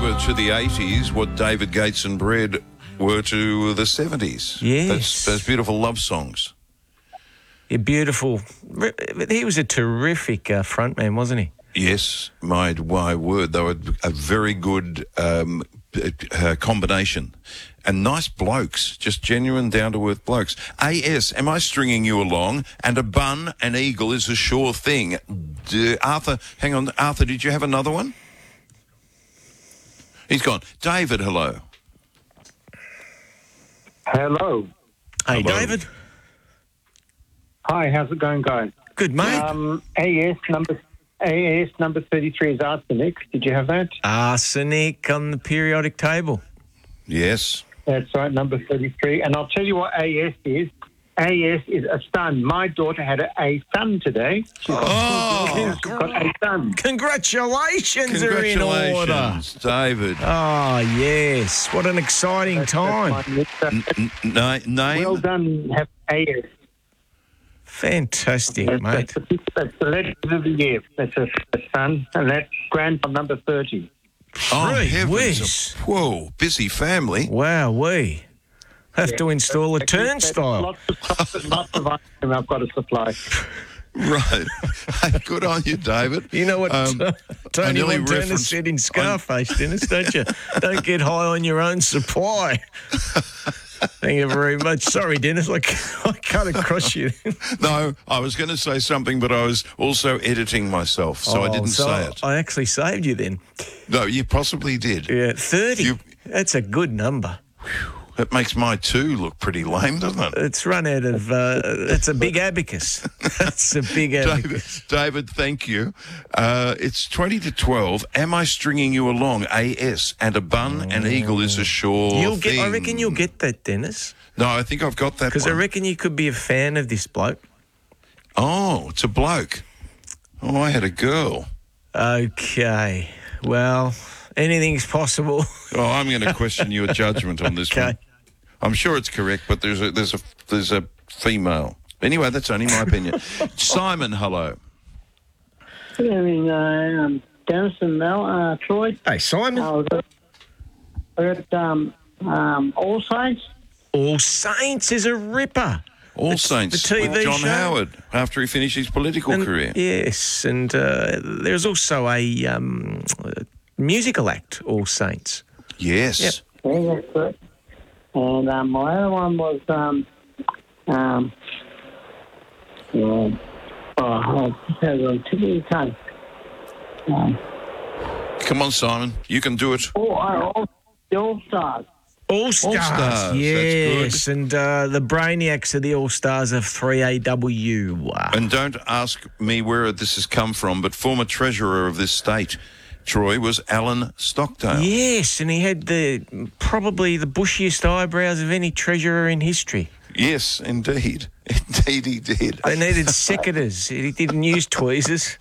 were to the 80s what David Gates and Bread were to the 70s. Yes. Those beautiful love songs. Yeah, beautiful. He was a terrific frontman, wasn't he? Yes, my word. They were a very good combination. And nice blokes, just genuine, down-to-earth blokes. A.S., am I stringing you along? And a bun, an eagle is a sure thing. Arthur, hang on. Arthur, did you have another one? He's gone. David, hello. Hello. Hey, Hello. David. Hi, how's it going, guys? Good, mate. AS number 33 is arsenic. Did you have that? Arsenic on the periodic table. Yes. That's right, number 33. And I'll tell you what AS is. AS is a son. My daughter had a son today. She's got a son. Congratulations are in order. Congratulations, David. Oh, yes. What an exciting time. Name? Well done, have AS. Fantastic, mate. That's the legend of the year. That's a son, and that's grandson number 30. Oh, Gee heavens. whiz. Whoa, busy family. Wow, we have to install a turnstile. Lots of ice cream I've got to supply. Right. Hey, good on you, David. You know what Tony nearly Montana referenced- said in Scarface, Dennis, don't you? Don't get high on your own supply. Thank you very much. Sorry, Dennis, I cut across you. No, I was going to say something, but I was also editing myself, so I didn't say it. I actually saved you then. No, you possibly did. Yeah, 30. That's a good number. It makes my 2 look pretty lame, doesn't it? It's run out of. It's a big abacus. That's a big abacus. David, thank you. It's 20 to 12. Am I stringing you along? AS and a bun, an eagle is a sure thing. I reckon you'll get that, Dennis. No, I think I've got that Because I one. reckon you could be a fan of this bloke. Oh, it's a bloke. Oh, I had a girl. Okay. Well, anything's possible. Oh, I'm going to question your judgment on this one. Okay. I'm sure it's correct, but there's a female. Anyway, that's only my opinion. Simon, hello. Good evening, Dennis and Mel, Troy. Hey, Simon. I got All Saints. All Saints is a ripper. All Saints the TV with John show. Howard after he finished his political career. Yes, and there's also a musical act, All Saints. Yes. Yep. Yeah, that's good. And my other one was Come on, Simon. You can do it. the All Stars. All-Stars, All-Stars, yes, that's and the Brainiacs are the All-Stars of 3AW. And don't ask me where this has come from, but former treasurer of this state, Troy, was Alan Stockdale. Yes, and he had probably the bushiest eyebrows of any treasurer in history. Yes, indeed. Indeed he did. They needed secateurs. He didn't use tweezers.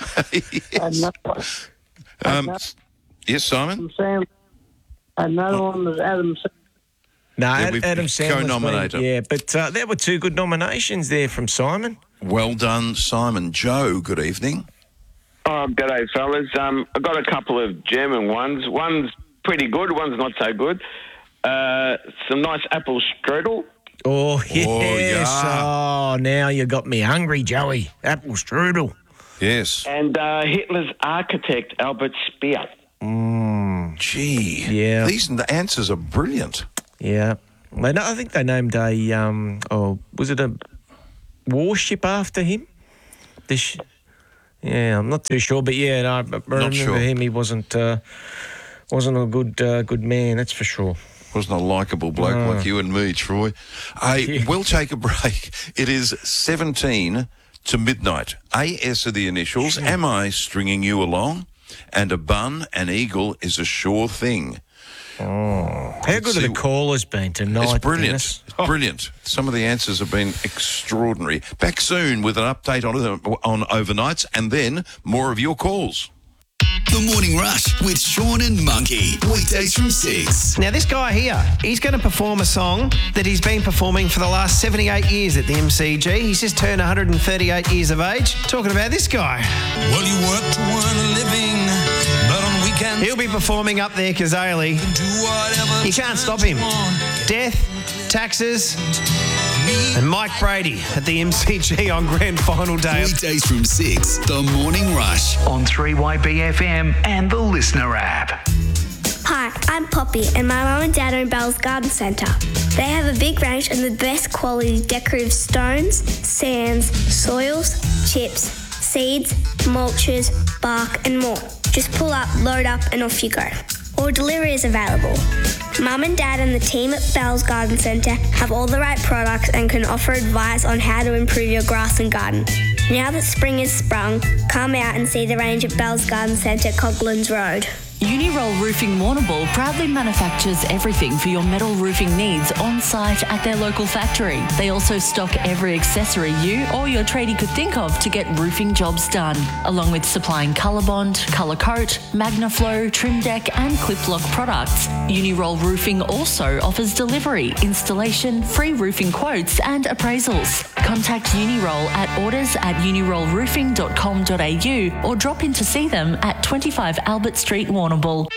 Yes, Simon? Another one was Adam Sandler. No, we've Adam Sandler's co-nominated. Yeah, but there were 2 good nominations there from Simon. Well done, Simon. Joe, good evening. Oh, g'day, fellas. I've got a couple of German ones. One's pretty good, one's not so good. Some nice apple strudel. Oh, yes. yeah. Oh, now you got me hungry, Joey. Apple strudel. Yes. And Hitler's architect, Albert Speer. Gee. Yeah. The answers are brilliant. Yeah. I think they named was it a warship after him? Yeah, I'm not too sure, but yeah, I remember sure. him. He wasn't a good man, that's for sure. Wasn't a likeable bloke like you and me, Troy. Hey, we'll take a break. It is 17 to midnight. AS are the initials. Am I stringing you along? And a bun, an eagle is a sure thing. How good have the callers been tonight? It's brilliant. Dennis? It's brilliant. Some of the answers have been extraordinary. Back soon with an update on overnights and then more of your calls. The Morning Rush with Sean and Monkey. Weekdays from 6. Now, this guy here, he's going to perform a song that he's been performing for the last 78 years at the MCG. He's just turned 138 years of age. Talking about this guy. Well, you work to earn a living, but on weekends He'll be performing up there, Kazali. You can't stop him. Death, Taxes, and Mike Brady at the MCG on Grand Final Day. Weekdays from 6, The Morning Rush. On 3YBFM and the Listener app. Hi, I'm Poppy and my mum and dad own Bell's Garden Centre. They have a big range of the best quality decorative stones, sands, soils, chips, seeds, mulches, bark and more. Just pull up, load up and off you go. Or delivery is available. Mum and Dad and the team at Bell's Garden Centre have all the right products and can offer advice on how to improve your grass and garden. Now that spring is sprung, come out and see the range at Bell's Garden Centre, Coglan's Road. Uniroll Roofing Warrnambool proudly manufactures everything for your metal roofing needs on site at their local factory. They also stock every accessory you or your tradie could think of to get roofing jobs done, along with supplying Colorbond, Colour Coat, Magnaflow, Trim Deck and Clip Lock products. Uniroll Roofing also offers delivery, installation, free roofing quotes and appraisals. Contact Uniroll at orders@unirollroofing.com.au or drop in to see them at 25 Albert Street, Warrnambool.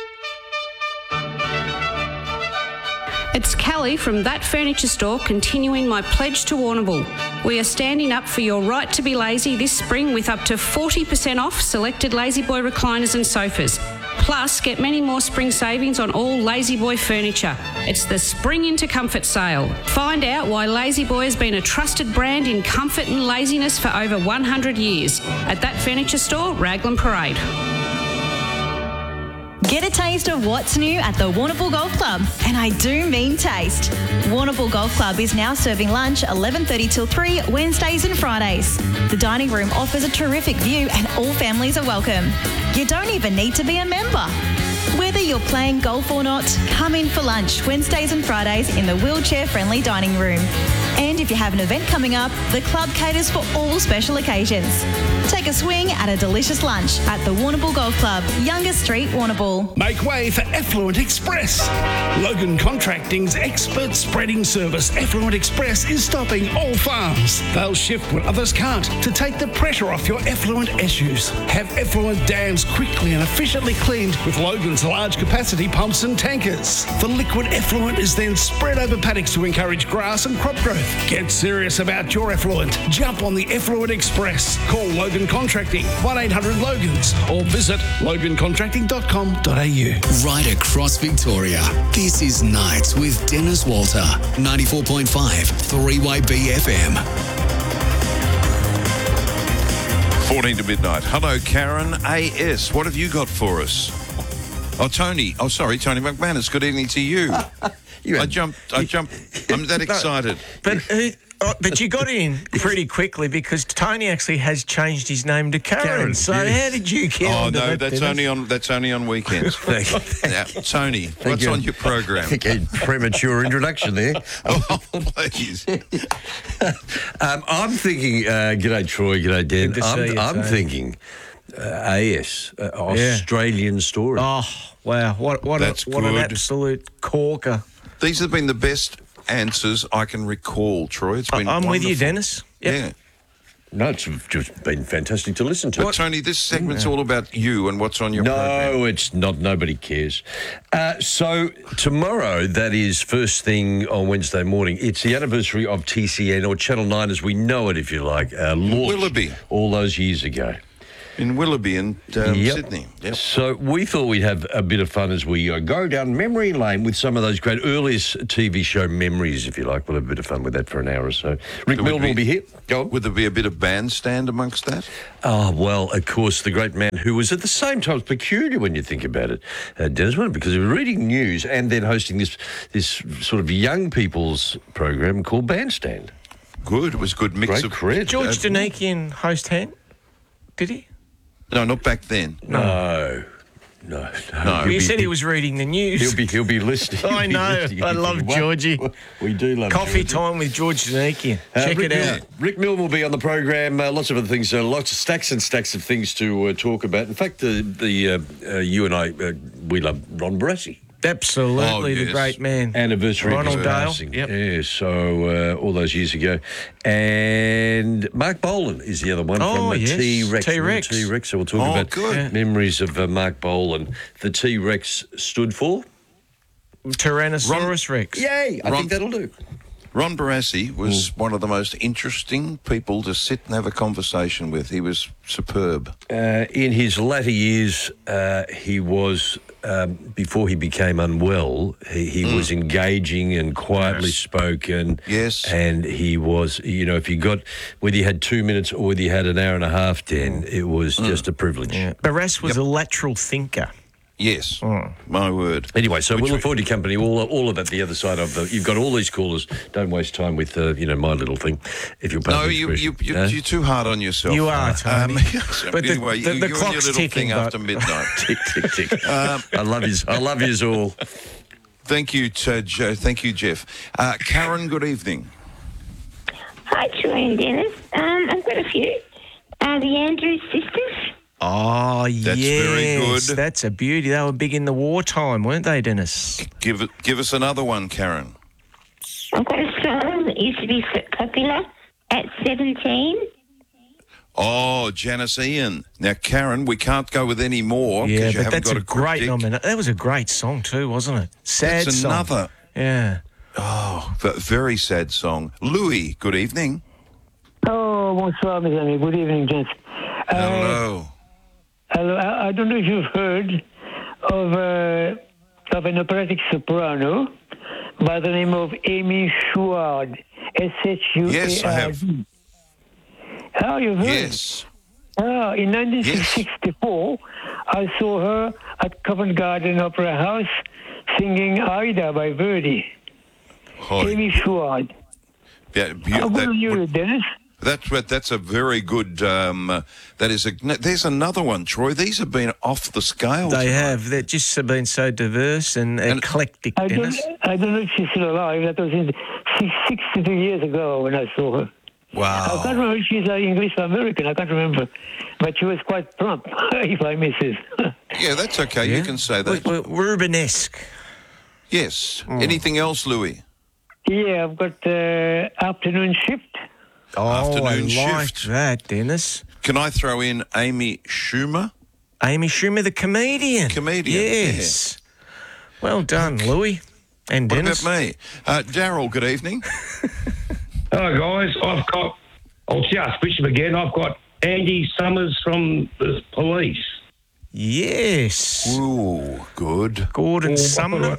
It's Callie from That Furniture Store, continuing my pledge to Warrnambool. We are standing up for your right to be lazy this spring with up to 40% off selected Lazy Boy recliners and sofas. Plus, get many more spring savings on all Lazy Boy furniture. It's the Spring into Comfort sale. Find out why Lazy Boy has been a trusted brand in comfort and laziness for over 100 years at That Furniture Store, Raglan Parade. Get a taste of what's new at the Warrnambool Golf Club. And I do mean taste. Warrnambool Golf Club is now serving lunch 11:30 till 3 Wednesdays and Fridays. The dining room offers a terrific view and all families are welcome. You don't even need to be a member. Whether you're playing golf or not, come in for lunch Wednesdays and Fridays in the wheelchair-friendly dining room. And if you have an event coming up, the club caters for all special occasions. Take a swing at a delicious lunch at the Warrnambool Golf Club, Younger Street, Warrnambool. Make way for Effluent Express. Logan Contracting's expert spreading service, Effluent Express, is stopping all farms. They'll shift what others can't to take the pressure off your effluent issues. Have effluent dams quickly and efficiently cleaned with Logan's large capacity pumps and tankers. The liquid effluent is then spread over paddocks to encourage grass and crop growth. Get serious about your effluent. Jump on the Effluent Express. Call Logan Contracting, 1-800-LOGANS, or visit logancontracting.com.au. Right across Victoria, this is Nights with Dennis Walter, 94.5 3YBFM. 14 to midnight. Hello, Karen AS. What have you got for us? Oh, Tony. Oh, sorry, Tony McManus. Good evening to you. I jumped. I'm that excited. But you got in pretty quickly because Tony actually has changed his name to Karen. So how did you get on no, that? That's only on weekends. Now, Tony, what's on your program? I think a premature introduction there. Oh, please. I'm thinking, g'day Troy, g'day Dan. I'm thinking AS, Australian Story. Oh, wow. What an absolute corker. These have been the best answers I can recall, Troy. It's been I'm wonderful. with you, Dennis. Yep. Yeah. No, it's just been fantastic to listen to. But, Tony, this segment's all about you and what's on your program. No, it's not. Nobody cares. So tomorrow, that is first thing on Wednesday morning, it's the anniversary of TCN, or Channel 9 as we know it, if you like, launched Willoughby. all those years ago. In Willoughby and Sydney. Yep. So we thought we'd have a bit of fun as we go down memory lane with some of those great earliest TV show memories, if you like. We'll have a bit of fun with that for an hour or so. Rick Milne will be here. Go on. Would there be a bit of bandstand amongst that? Oh, well, of course, the great man who was at the same time peculiar when you think about it, Dennis Wilson, because he was reading news and then hosting this sort of young people's program called Bandstand. Good. It was a good mix of cred. George Danikian host hand? Did he? No, not back then. No. You said he was reading the news. He'll be listening. I know. I love Georgie. We do love Coffee Georgie. Time with George Danikian. Check it out. Rick Milne will be on the program. Lots of other things. Lots of stacks and stacks of things to talk about. In fact, you and I, we love Ron Barassi. Absolutely, Oh, the yes. great man. Anniversary of his Ronald Dale. passing. Yep. Yeah, so all those years ago. And Mark Bolan is the other one Oh, from yes. T-Rex. T-Rex. T-Rex. So we'll talk about good. memories of Mark Bolan. The T-Rex stood for? Tyrannosaurus Rex. Yay! I think that'll do. Ron Barassi was one of the most interesting people to sit and have a conversation with. He was superb. In his latter years, he was, before he became unwell, he was engaging and quietly spoken. Yes. And he was, if you got, whether you had 2 minutes or whether you had an hour and a half, Dan, it was just a privilege. Yeah. Barras was a lateral thinker. Yes, my word. Anyway, so we'll look forward to your company. All of that, the other side of you've got all these callers. Don't waste time with, my little thing. If you're No, you're too hard on yourself. You are, Tony. But anyway, the you and your clock's little ticking, thing after midnight. tick, tick, tick. I love yous all. Thank you, Joe. Thank you, Jeff. Karen, good evening. Hi, Troy and Dennis. I've got a few. The Andrews sisters. Oh, That's very good. That's a beauty. They were big in the wartime, weren't they, Dennis? Give us another one, Karen. I've got a song that used to be popular at 17. Oh, Janice Ian. Now, Karen, we can't go with any more Yeah, because you but haven't that's got a great nomination. That was a great song too, wasn't it? Sad That's song. another. Yeah. Oh, very sad song. Louis, good evening. Oh, bonsoir, mes amis. Good evening, gents. Hello. Hello. I don't know if you've heard of an operatic soprano by the name of Amy Schuard. S-H-U-A-R-D. Yes, I have. Oh, you've heard? Yes. Oh, in 1964, I saw her at Covent Garden Opera House singing Aida by Verdi. Amy Schuard. Yeah, How good are you, Dennis? That's a very good. There's another one, Troy. These have been off the scale. They have. They've just been so diverse and eclectic, Dennis. I don't know if she's still alive. That was 62 years ago when I saw her. Wow. I can't remember if she's English or American. I can't remember. But she was quite plump, if I may say. Yeah, that's okay. Yeah. You can say that. Rubenesque. Yes. Anything else, Louis? Yeah, I've got afternoon shift. Afternoon I shift. liked that, Dennis. Can I throw in Amy Schumer? Amy Schumer, the comedian. Comedian, Yes. Well done, Louis and What Dennis. about me? Daryl, good evening. Hello, guys. I'll just wish him again. I've got Andy Summers from the Police. Yes. Ooh, good. Gordon Sumner.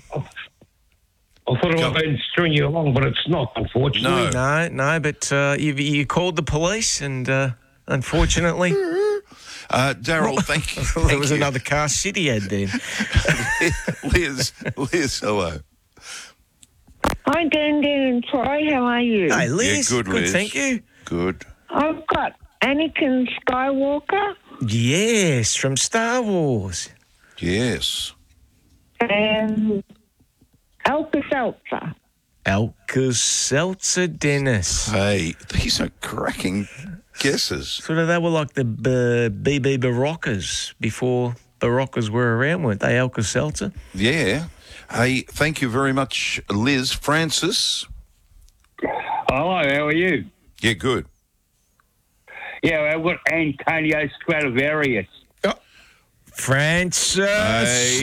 I thought I might have been stringing you along, but it's not, unfortunately. No, but you called the police and unfortunately... Daryl, thank you. There was another car city ad then. Liz, hello. Hi, Dan and Troy. How are you? Hey, Liz. Yeah, good, Liz. Thank you. Good. I've got Anakin Skywalker Yes, from Star Wars. Yes. and Alka-Seltzer. Alka-Seltzer, Dennis. Hey, these are cracking guesses. Sort of, they were like the BB Baroccas before Baroccas were around, weren't they? Alka-Seltzer. Yeah. Hey, thank you very much, Liz. Francis? Hello, how are you? Yeah, good. Yeah, I've got Antonio Stradivarius. Francis. Hey.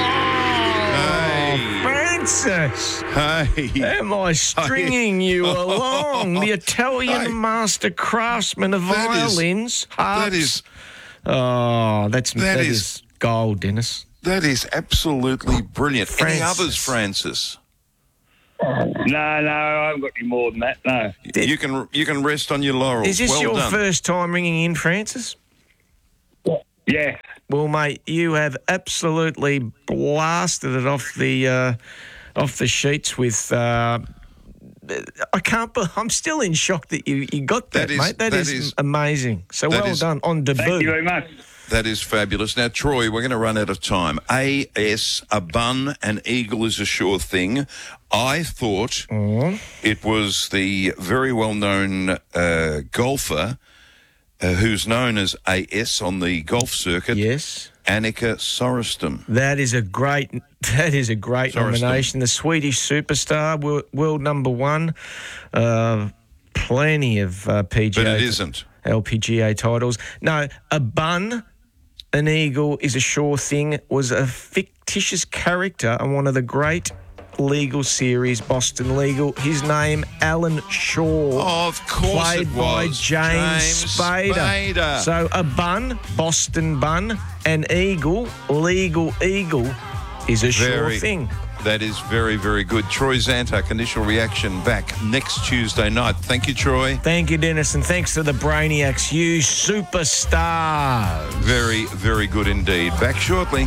Francis. Hey. Am I stringing you along? The Italian master craftsman of violins. That is... that is gold, Dennis. That is absolutely brilliant. Any Francis. others, Francis? No, I haven't got any more than that, no. You can rest on your laurels. Is this well your done. first time ringing in, Francis? Yeah. Well, mate, you have absolutely blasted it off the sheets with. I can't. I'm still in shock that you got that, mate. That is amazing. So well done on debut. Thank you very much. That is fabulous. Now, Troy, we're going to run out of time. A.S., a bun, an eagle is a sure thing. I thought it was the very well-known golfer who's known as AS on the golf circuit. Yes. Annika Sorenstam. That is a great nomination. The Swedish superstar, world number one. Plenty of PGA. But it isn't. LPGA titles. No, a bun, an eagle is a sure thing, was a fictitious character on one of the great legal series, Boston Legal. His name, Alan Shaw. Oh, of course played it by was. James Spader. So a bun, Boston bun, an eagle, legal eagle is a sure thing. That is very, very good. Troy Zantuck, initial reaction, back next Tuesday night. Thank you, Troy. Thank you, Dennis, and thanks to the Brainiacs, you superstars. Very, very good indeed. Back shortly.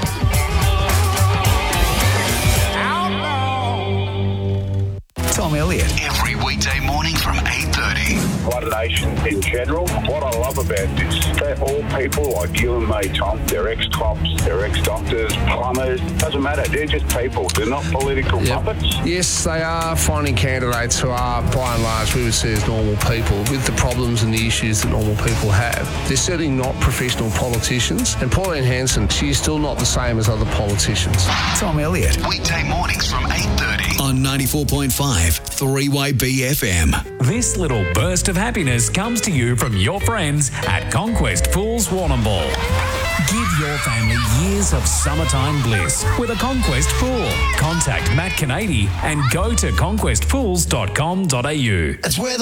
Tom Elliott. Every weekday morning from 8:30. Blood Nation in general, what I love about this, they're all people like you and me, Tom. They're ex-cops, they're ex-doctors, plumbers. Doesn't matter. They're just people. They're not political puppets. Yes, they are finding candidates who are, by and large, we would see as normal people with the problems and the issues that normal people have. They're certainly not professional politicians. And Pauline Hanson, she's still not the same as other politicians. Tom Elliott. Weekday mornings from 8:30. On 94.5 3Way BFM. This little burst of happiness comes to you from your friends at Conquest Pools Warrnambool. Give your family years of summertime bliss with a Conquest pool. Contact Matt Canady and go to conquestpools.com.au. It's where the